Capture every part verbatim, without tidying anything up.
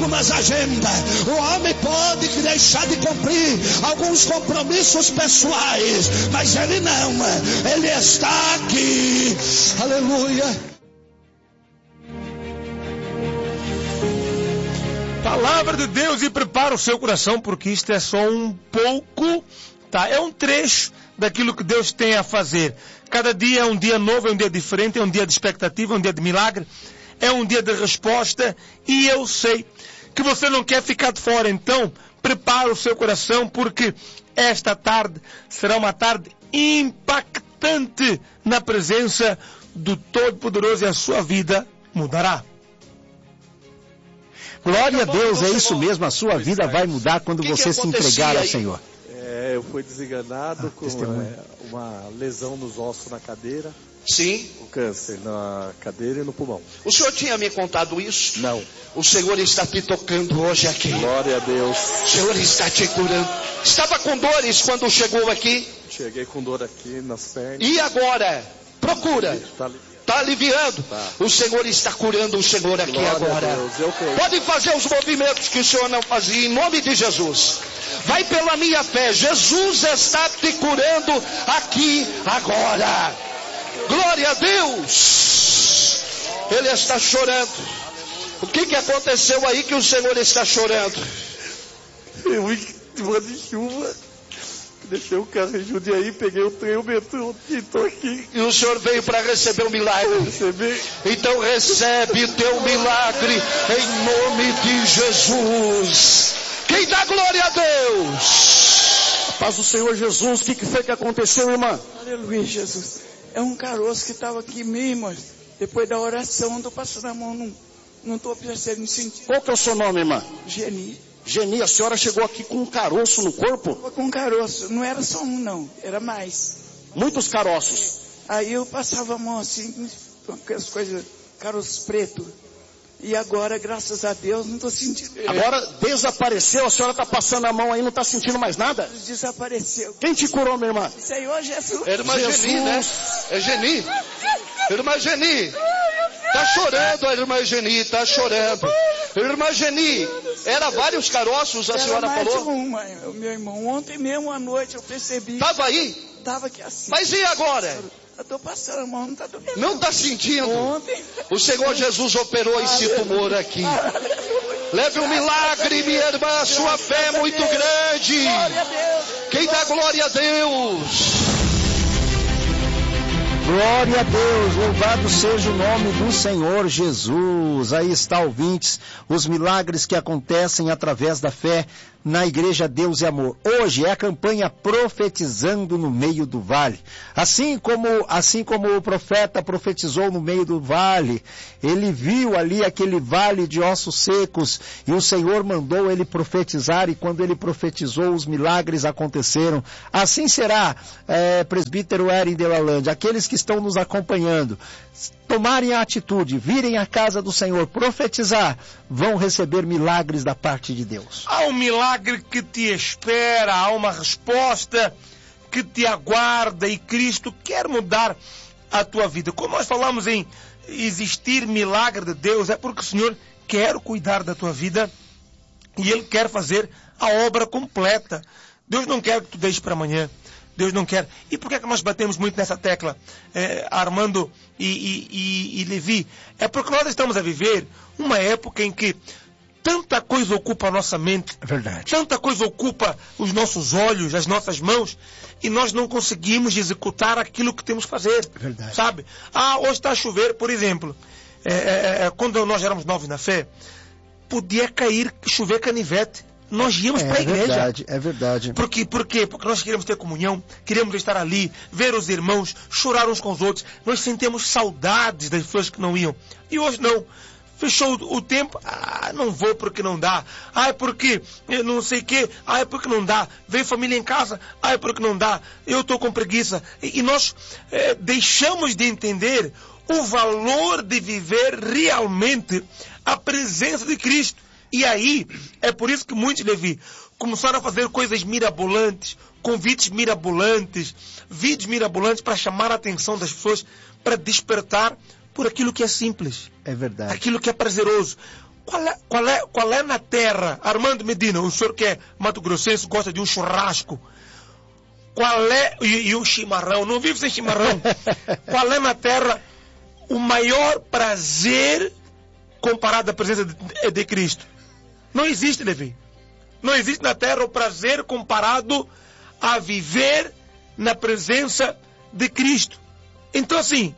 algumas agendas, o homem pode deixar de cumprir alguns compromissos pessoais, mas ele não, ele está aqui. Aleluia. Palavra de Deus, e prepara o seu coração, porque isto é só um pouco, tá? É um trecho daquilo que Deus tem a fazer. Cada dia é um dia novo, é um dia diferente, é um dia de expectativa, é um dia de milagre, é um dia de resposta, e eu sei que você não quer ficar de fora. Então, prepara o seu coração, porque esta tarde será uma tarde impactante na presença do Todo-Poderoso, e a sua vida mudará. Glória a Deus, é isso mesmo, a sua vida vai mudar quando você se entregar ao Senhor. É, eu fui desenganado ah, com é, uma lesão nos ossos na cadeira. Sim. O câncer na cadeira e no pulmão. O senhor tinha me contado isso? Não. O Senhor está te tocando hoje aqui. Glória a Deus. O Senhor está te curando. Estava com dores quando chegou aqui? Cheguei com dor aqui nas pernas. E agora? Procura. Está aliviando. Está aliviando. Tá. O Senhor está curando o Senhor aqui. Glória agora. A Deus, eu creio. Pode fazer os movimentos que o Senhor não fazia, em nome de Jesus. Vai pela minha fé. Jesus está te curando aqui agora. Glória a Deus. Ele está chorando. O que que aconteceu aí que o Senhor está chorando? Eu vi de chuva. Deixei o carro em Jundiaí, peguei o trem, o metrô e estou aqui. E o senhor veio para receber o milagre? Recebi. Então recebe teu milagre em nome de Jesus. Quem dá glória a Deus? A paz do Senhor Jesus. O que, que foi que aconteceu, irmã? Aleluia, Jesus. É um caroço que estava aqui mesmo, irmã. Depois da oração, estou passando a mão, não estou percebendo sentir. Qual que é o seu nome, irmã? Geni. Geni, a senhora chegou aqui com um caroço no corpo? Com um caroço, não era só um não, era mais. Muitos caroços. Aí eu passava a mão assim, com aquelas coisas, caroços pretos. E agora, graças a Deus, não estou sentindo. Agora desapareceu, a senhora está passando a mão aí, não está sentindo mais nada? Desapareceu. Quem te curou, minha irmã? Senhor Jesus. É irmã Geni, né? É Geni. Irmã Geni. Está chorando, a irmã Geni, está chorando. Irmã Geni, era vários caroços, a era senhora mais falou? De uma, meu irmão. Ontem mesmo à noite eu percebi. Estava aí? Estava aqui assim. Mas e agora? Eu estou passando a mão, não está doendo. Não está sentindo? Ontem. O Senhor Jesus operou esse tumor aqui. Leve um milagre, minha irmã, a sua fé é muito grande. Quem dá glória a Deus? Glória a Deus, louvado seja o nome do Senhor Jesus. Aí está, ouvintes, os milagres que acontecem através da fé na Igreja Deus e Amor. Hoje é a campanha Profetizando no Meio do Vale. Assim como, assim como o profeta profetizou no meio do vale, ele viu ali aquele vale de ossos secos e o Senhor mandou ele profetizar, e quando ele profetizou, os milagres aconteceram. Assim será, é, presbítero Eren de Lalande, aqueles que estão nos acompanhando, tomarem a atitude, virem à casa do Senhor, profetizar, vão receber milagres da parte de Deus. Há um milagre que te espera, há uma resposta que te aguarda, e Cristo quer mudar a tua vida. Quando nós falamos em existir milagre de Deus, é porque o Senhor quer cuidar da tua vida e Ele quer fazer a obra completa. Deus não quer que tu deixes para amanhã. Deus não quer. E por que é que nós batemos muito nessa tecla, é, Armando e, e, e, e Levi? É porque nós estamos a viver uma época em que tanta coisa ocupa a nossa mente. É verdade. Tanta coisa ocupa os nossos olhos, as nossas mãos, e nós não conseguimos executar aquilo que temos que fazer. É verdade. Sabe? Ah, hoje está a chover, por exemplo. É, é, é, quando nós éramos novos na fé, podia cair, chover canivete. Nós íamos é, para a igreja. É verdade, é verdade. Por quê? Por quê? Porque nós queríamos ter comunhão, queríamos estar ali, ver os irmãos, chorar uns com os outros. Nós sentimos saudades das pessoas que não iam. E hoje não. Fechou o tempo, ah, não vou porque não dá. Ah, é porque eu não sei o quê. Ah, é porque não dá. Veio família em casa, ah, é porque não dá. Eu estou com preguiça. E, e nós é, deixamos de entender o valor de viver realmente a presença de Cristo. E aí, é por isso que muitos, Levi, começaram a fazer coisas mirabolantes, convites mirabolantes, vídeos mirabolantes para chamar a atenção das pessoas, para despertar por aquilo que é simples. É verdade. Aquilo que é prazeroso. Qual é, qual, é, qual é na terra, Armando Medina, o senhor que é mato-grossense, gosta de um churrasco, qual é, e, e um chimarrão, não vive sem chimarrão, qual é na terra o maior prazer comparado à presença de, de Cristo? Não existe, Levi. Não existe na terra o prazer comparado a viver na presença de Cristo. Então assim,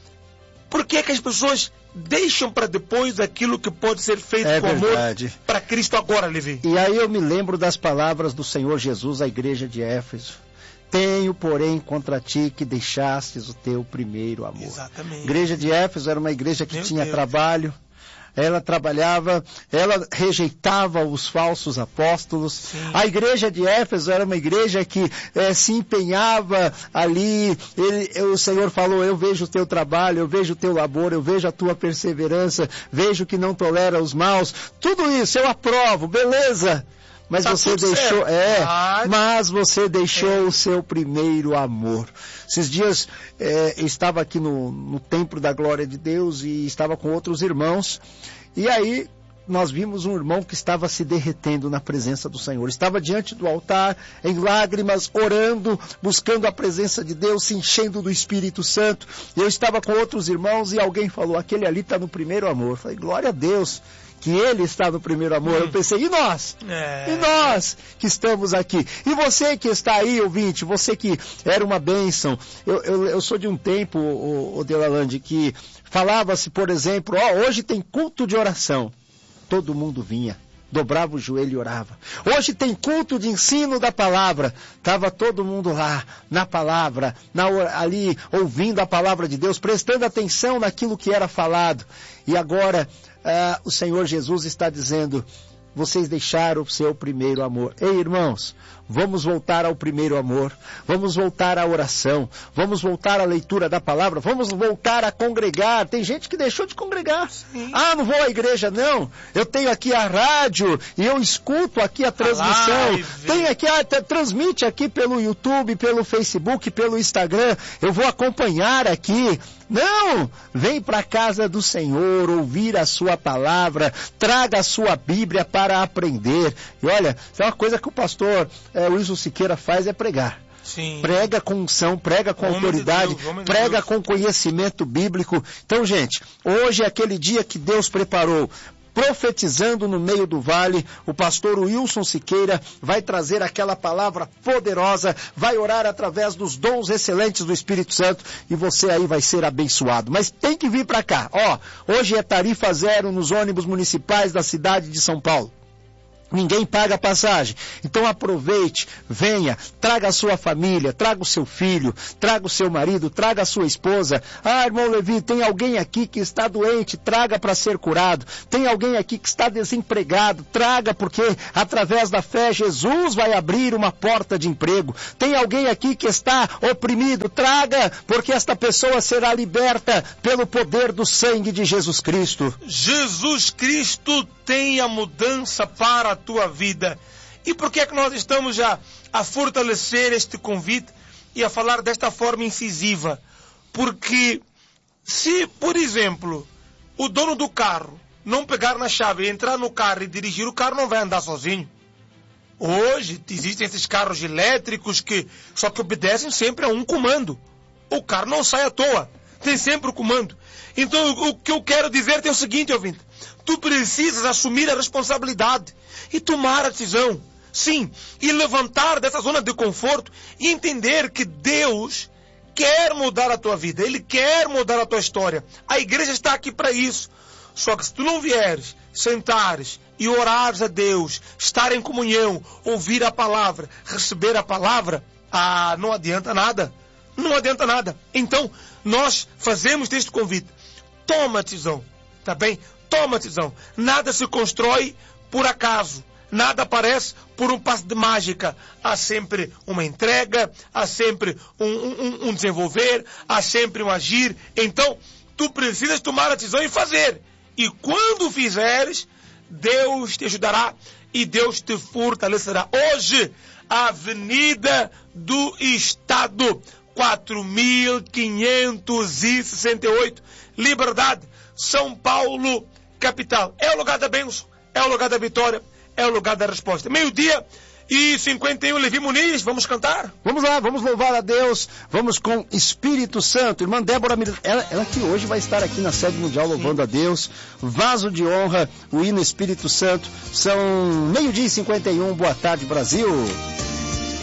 por que é que as pessoas deixam para depois aquilo que pode ser feito é com verdade. amor para Cristo agora, Levi? E aí eu me lembro das palavras do Senhor Jesus à igreja de Éfeso. Tenho, porém, contra ti que deixastes o teu primeiro amor. Exatamente. A igreja de Éfeso era uma igreja que Meu tinha Deus. trabalho. Ela trabalhava, ela rejeitava os falsos apóstolos. Sim. A igreja de Éfeso era uma igreja que eh, se empenhava ali. Ele, o Senhor falou, eu vejo o teu trabalho, eu vejo o teu labor, eu vejo a tua perseverança, vejo que não tolera os maus. Tudo isso eu aprovo, beleza. Mas tá você deixou, certo. é, ah, mas você deixou é. o seu primeiro amor. Esses dias é, eu estava aqui no, no Templo da Glória de Deus e estava com outros irmãos, e aí nós vimos um irmão que estava se derretendo na presença do Senhor. Estava diante do altar, em lágrimas, orando, buscando a presença de Deus, se enchendo do Espírito Santo. E eu estava com outros irmãos e alguém falou, aquele ali está no primeiro amor. Eu falei, glória a Deus que ele está no primeiro amor. Hum. Eu pensei, e nós? É. E nós que estamos aqui? E você que está aí, ouvinte, você que era uma bênção. Eu, eu, eu sou de um tempo, o, o Delalande, que falava-se, por exemplo, ó, hoje tem culto de oração. Todo mundo vinha, dobrava o joelho e orava. Hoje tem culto de ensino da palavra. Estava todo mundo lá, na palavra, na, ali, ouvindo a palavra de Deus, prestando atenção naquilo que era falado. E agora, Uh, o Senhor Jesus está dizendo, vocês deixaram o seu primeiro amor. Ei, irmãos, vamos voltar ao primeiro amor, vamos voltar à oração, vamos voltar à leitura da palavra, vamos voltar a congregar. Tem gente que deixou de congregar. Sim. Ah, não vou à igreja, não. Eu tenho aqui a rádio e eu escuto aqui a transmissão. Tem aqui, a, transmite aqui pelo YouTube, pelo Facebook, pelo Instagram. Eu vou acompanhar aqui. Não! Vem para a casa do Senhor, ouvir a sua palavra, traga a sua Bíblia para aprender. E olha, tem uma coisa que o pastor é, Wilson Siqueira faz é pregar. Sim. Prega com unção, prega com homem autoridade, de Deus, prega de com conhecimento bíblico. Então, gente, hoje é aquele dia que Deus preparou. Profetizando no meio do vale, o pastor Wilson Siqueira vai trazer aquela palavra poderosa, vai orar através dos dons excelentes do Espírito Santo e você aí vai ser abençoado. Mas tem que vir para cá. Ó, hoje é tarifa zero nos ônibus municipais da cidade de São Paulo. Ninguém paga a passagem. Então aproveite, venha, traga a sua família, traga o seu filho, traga o seu marido, traga a sua esposa. Ah, irmão Levi, tem alguém aqui que está doente, traga para ser curado. Tem alguém aqui que está desempregado, traga porque através da fé Jesus vai abrir uma porta de emprego. Tem alguém aqui que está oprimido, traga porque esta pessoa será liberta pelo poder do sangue de Jesus Cristo. Jesus Cristo tem a mudança para a tua vida. E por que é que nós estamos já a fortalecer este convite e a falar desta forma incisiva? Porque se, por exemplo, o dono do carro não pegar na chave, entrar no carro e dirigir, o carro não vai andar sozinho. Hoje existem esses carros elétricos que só que obedecem sempre a um comando. O carro não sai à toa, tem sempre o comando. Então o que eu quero dizer é o seguinte, ouvinte, tu precisas assumir a responsabilidade e tomar a decisão, sim, e levantar dessa zona de conforto e entender que Deus quer mudar a tua vida, Ele quer mudar a tua história. A igreja está aqui para isso. Só que se tu não vieres, sentares e orares a Deus, estar em comunhão, ouvir a palavra, receber a palavra, ah, não adianta nada. Não adianta nada. Então, nós fazemos deste convite. Toma a decisão, tá bem? Toma a decisão. Nada se constrói por acaso. Nada aparece por um passo de mágica. Há sempre uma entrega, há sempre um, um, um desenvolver, há sempre um agir. Então, tu precisas tomar a decisão e fazer. E quando fizeres, Deus te ajudará e Deus te fortalecerá. Hoje, a Avenida do Estado, quatro mil quinhentos e sessenta e oito, Liberdade, São Paulo, capital. É o lugar da bênção, é o lugar da vitória, é o lugar da resposta. Meio-dia e cinquenta e um, Levi Muniz, vamos cantar? Vamos lá, vamos louvar a Deus, vamos com Espírito Santo. Irmã Débora, ela, ela que hoje vai estar aqui na sede mundial louvando a Deus. Vaso de honra, o hino Espírito Santo. São meio-dia e cinquenta e um, boa tarde, Brasil.